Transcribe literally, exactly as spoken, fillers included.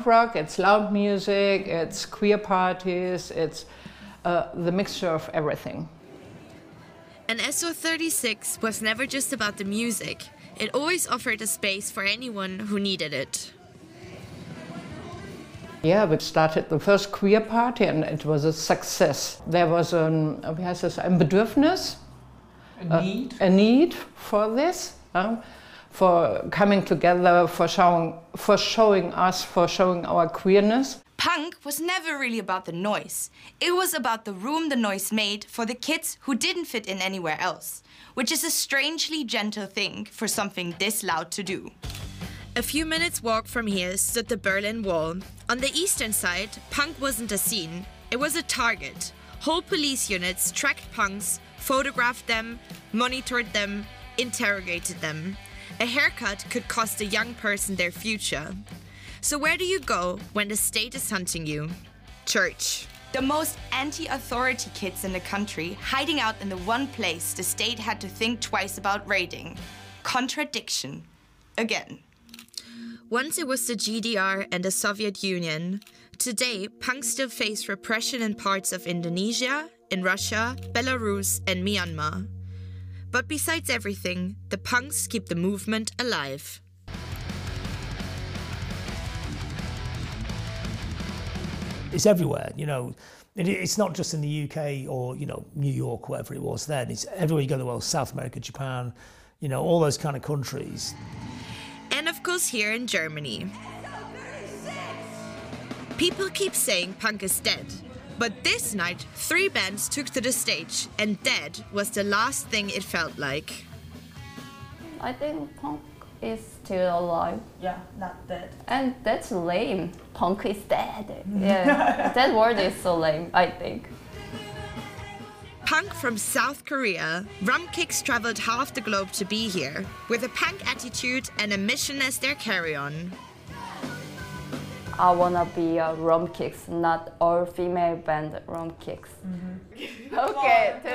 rock, it's loud music, it's queer parties, it's uh, the mixture of everything. And S O thirty-six was never just about the music. It always offered a space for anyone who needed it. Yeah, we started the first queer party and it was a success. There was an, wie heißt das, ein Bedürfnis, a need, uh, a need for this, uh, for coming together, for showing, for showing us, for showing our queerness. Punk was never really about the noise. It was about the room the noise made for the kids who didn't fit in anywhere else, which is a strangely gentle thing for something this loud to do. A few minutes walk from here stood the Berlin Wall. On the eastern side, punk wasn't a scene, it was a target. Whole police units tracked punks, photographed them, monitored them, interrogated them. A haircut could cost a young person their future. So where do you go when the state is hunting you? Church. The most anti-authority kids in the country hiding out in the one place the state had to think twice about raiding. Contradiction. Again. Once it was the G D R and the Soviet Union. Today, punks still face repression in parts of Indonesia, in Russia, Belarus and Myanmar. But besides everything, the punks keep the movement alive. It's everywhere, you know. It, it's not just in the U K or, you know, New York, whatever it was then. It's everywhere you go in the world, South America, Japan, you know, all those kind of countries. And of course here in Germany. People keep saying punk is dead. But this night, three bands took to the stage, and dead was the last thing it felt like. I think punk is still alive. Yeah, not dead. And that's lame. Punk is dead. Yeah, that word is so lame, I think. Punk from South Korea, Rumkicks traveled half the globe to be here, with a punk attitude and a mission as their carry-on. I wanna be a Rumkicks, not all female band Rumkicks. Mm-hmm. Okay.